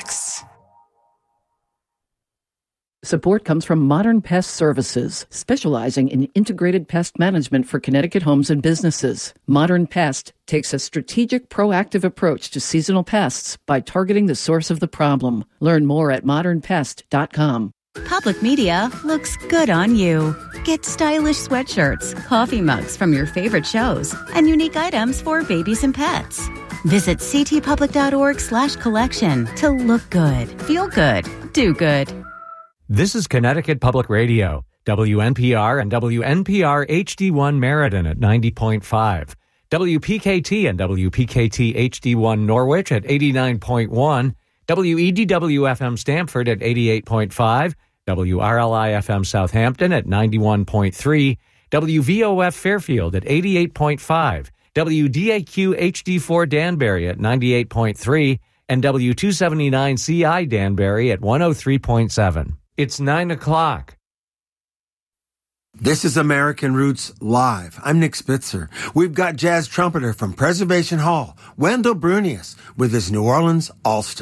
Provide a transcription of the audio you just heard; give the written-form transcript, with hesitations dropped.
X. Support comes from Modern Pest Services, specializing in integrated pest management for Connecticut homes and businesses. Modern Pest takes a strategic, proactive approach to seasonal pests by targeting the source of the problem. Learn more at modernpest.com. Public Media looks good on you. Get stylish sweatshirts, coffee mugs from your favorite shows, and unique items for babies and pets. Visit ctpublic.org/collection to look good, feel good, do good. This is Connecticut Public Radio, WNPR and WNPR HD1 Meriden at 90.5, WPKT and WPKT HD1 Norwich at 89.1, WEDW-FM Stamford at 88.5, WRLI-FM Southampton at 91.3, WVOF Fairfield at 88.5, WDAQ HD4 Danbury at 98.3, and W279CI Danbury at 103.7. It's 9 o'clock. This is American Roots Live. I'm Nick Spitzer. We've got jazz trumpeter from Preservation Hall, Wendell Brunius, with his New Orleans All-Star.